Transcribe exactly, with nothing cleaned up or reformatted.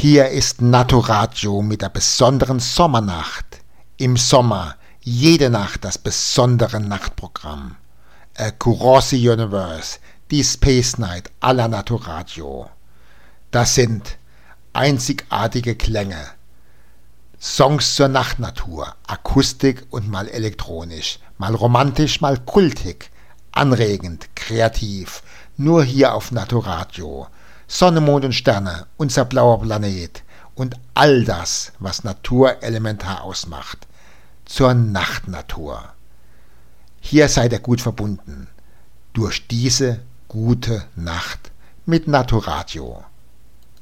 Hier ist Naturadio mit der besonderen Sommernacht. Im Sommer jede Nacht das besondere Nachtprogramm. Across the Universe, die Space Night aller Naturadio. Das sind einzigartige Klänge, Songs zur Nachtnatur, Akustik und mal elektronisch, mal romantisch, mal kultig, anregend, kreativ, nur hier auf Naturadio. Sonne, Mond und Sterne, unser blauer Planet und all das, was Natur elementar ausmacht, zur Nachtnatur. Hier seid ihr gut verbunden, durch diese gute Nacht mit Naturadio.